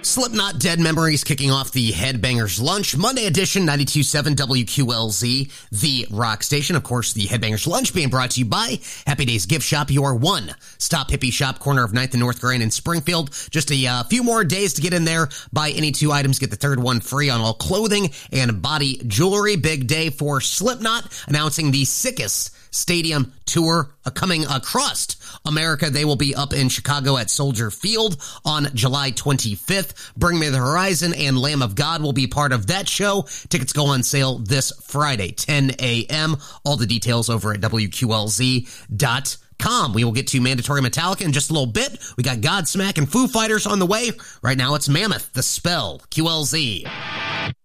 Slipknot Dead Memories kicking off the Headbangers Lunch, Monday edition, 92.7 WQLZ, the rock station. Of course, the Headbangers Lunch being brought to you by Happy Days Gift Shop, your one-stop hippie shop, corner of 9th and North Grand in Springfield. Just a few more days to get in there. Buy any two items, get the third one free on all clothing and body jewelry. Big day for Slipknot, announcing the sickest stadium tour coming across America. They will be up in Chicago at Soldier Field on July 25th. Bring Me the Horizon and Lamb of God will be part of that show. Tickets go on sale this Friday, 10 a.m. All the details over at WQLZ.com. We will get to Mandatory Metallica in just a little bit. We got Godsmack and Foo Fighters on the way. Right now it's Mammoth, The Spell, QLZ.